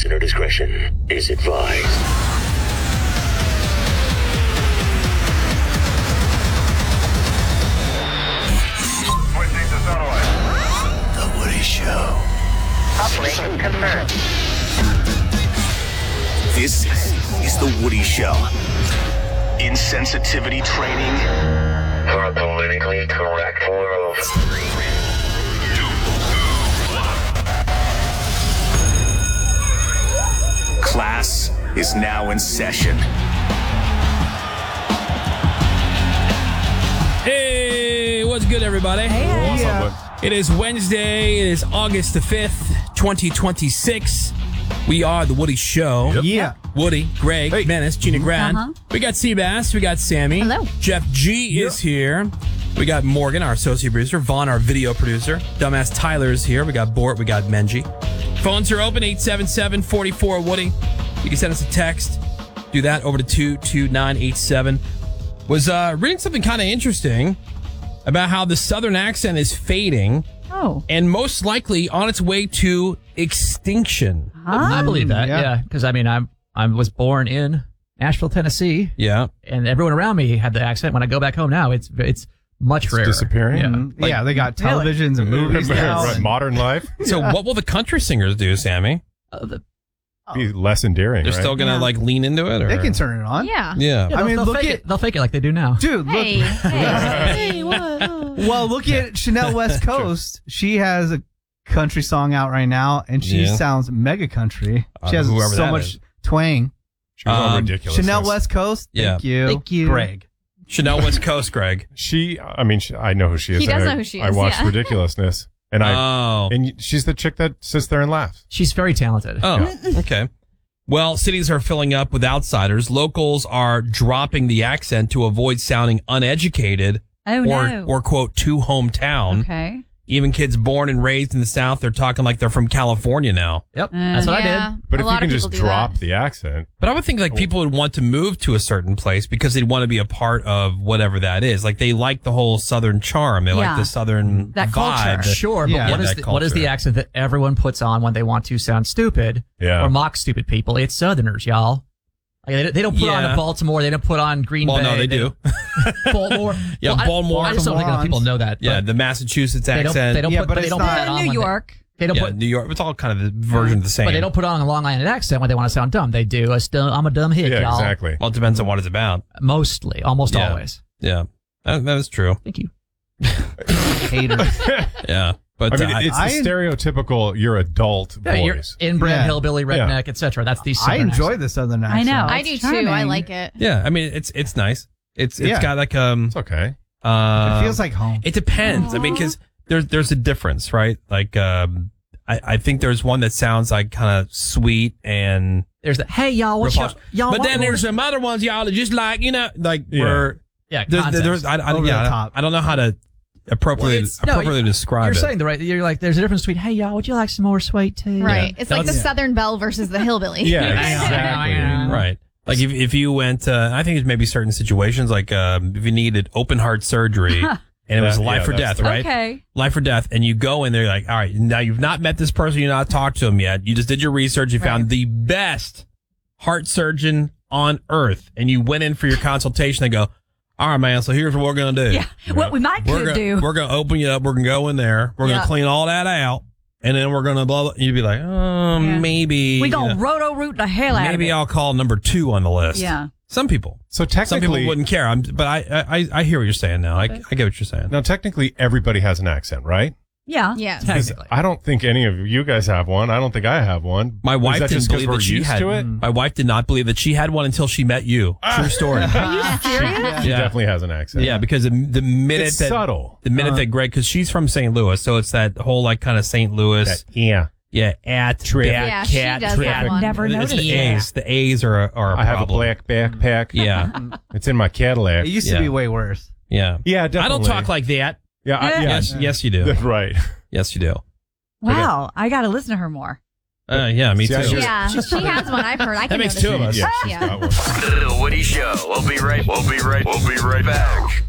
Listener discretion is advised. Switching to satellite. The Woody Show. Uplink confirmed. This is The Woody Show. Insensitivity training For a politically correct world. Class is now in session. Hey, what's good, everybody? It is Wednesday. It is August the 5th, 2026. We are The Woody Show. Yeah. Woody, Greg, Menace, Gina Grant. We got Seabass. We got Sammy. Hello. Jeff G is here. We got Morgan, our associate producer. Vaughn, our video producer. Dumbass Tyler is here. We got Bort. We got Menji. Phones are open, 877-44-WOODY. You can send us a text. Do that over to 22987. Was reading something kind of interesting about how the Southern accent is fading. Oh. And most likely on its way to extinction. I believe that, yeah. Because, I mean, I was born in Nashville, Tennessee. Yeah. And everyone around me had the accent. When I go back home now, it's much rarer. Disappearing? Yeah. They got televisions and movies now. Right, modern life. So what will the country singers do, Sammy? Be less endearing. They're right? still going to lean into it? Or? They can turn it on. Yeah. Yeah. Yeah, I mean, they'll fake it like they do now. Dude, look. Hey, what? Well, look at Chanel West Coast. She has a country song out right now, and she sounds mega country. She has whoever so that much is. twang. She was all ridiculous. Chanel West Coast. Yeah. Thank you. Greg. Chanel West Coast, Greg. I know who she is. He does know who she I is, watched yeah. Ridiculousness, and and she's the chick that sits there and laughs. She's very talented. Oh, okay. Well, cities are filling up with outsiders. Locals are dropping the accent to avoid sounding uneducated or quote, too hometown. Okay. Even kids born and raised in the South, they're talking like they're from California now. Yep, that's what I did. But A if lot you can of just people do drop that. the accent, But I would think like people would want to move to a certain place because they'd want to be a part of whatever that is. Like they like the whole Southern charm. They like Yeah. the Southern That vibe. culture. Sure, Yeah. but what That is the culture. accent that everyone puts on when they want to sound stupid Yeah. or mock stupid people? It's Southerners, y'all. Like, they don't put on a Baltimore. They don't put on Green Well, Bay. no, they do. Baltimore. Yeah, Well, Baltimore. I just don't think enough people know that. Yeah, but the Massachusetts they accent. don't Yeah, put, but but they it's don't put not- that on New when York. They don't Yeah, put. New York. It's all kind of the version of the same. But they don't put on a Long Island accent when they want to sound dumb. They do. I'm a dumb hick, yeah, y'all. exactly. Well, it depends on what it's about. Mostly, almost Yeah. always. Yeah, that is true. Thank you. Haters. Yeah, but I mean, it's the stereotypical you're adult Yeah, you're voice. inbred, Yeah. hillbilly, redneck, etc. That's the. I Southern enjoy accent. the Southern I accent. know. I It's do too. charming. I like it. yeah, I mean it's nice. It's Yeah. got like It's okay. It feels like home. It depends. I mean, because there's a difference, right? Like I think there's one that sounds like kind of sweet and There's the hey y'all, what's repulsive. up? Y'all, But what- then there's some other ones, y'all, that just like like Yeah. where yeah, there's context. I Over the top. don't know how to appropriately describe You're it. saying the right. You're like, there's a difference between hey y'all, would you like some more sweet tea? Right. It's like the Southern Belle versus the hillbilly. Yeah, exactly. Right. Like if you went, I think it's maybe certain situations, like if you needed open heart surgery and it was life or that's death, the- right? Okay. Life or death, and you go in there, you're like, all right, now you've not met this person, you've not talked to him yet. You just did your research, you found the best heart surgeon on earth, and you went in for your consultation. They go, all right, man, so here's what we're going to do. Yeah. What we might We're could do. going to open you up. We're going to go in there. We're going to Yeah. clean all that out. And then we're going to blah, blah. You'd be like, maybe. We gonna roto-root the hell out of it. Maybe I'll call number 2 on the list. Yeah. Some people. So Some people technically, wouldn't care. But I hear what you're saying now. I get what you're saying. now technically everybody has an accent, right? Yeah. Yeah. 'Cause Technically. I don't think any of you guys have one. I don't think I have one. My wife Is that didn't just 'cause believe we're that she used had. to it? My wife did not believe that she had one until she met you. True story. Are you serious? She Yeah. definitely has an accent. Yeah, because the minute It's that subtle. the minute that Greg, because she's from St. Louis, so it's that whole like kind of St. Louis. Yeah. Yeah, at Traffic. bat, Yeah, she cat, does traffic. have one. Never It's noticed. the A's. The A's are a I have a problem. black backpack. Yeah, It's in my Cadillac. It used to Yeah. be way worse. yeah. Yeah, definitely. I don't talk like that. Yeah, Yes, you do. Right. Yes, you do. Wow. I got to listen to her more. Yeah, me See, I too. just- Yeah. She has one. I've heard. I can That makes know this 2 of us. Yeah, she's Yeah. got one. The Woody Show. We'll be right back.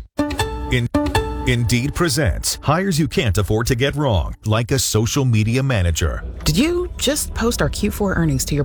Indeed presents hires you can't afford to get wrong, like a social media manager. Did you just post our Q4 earnings to your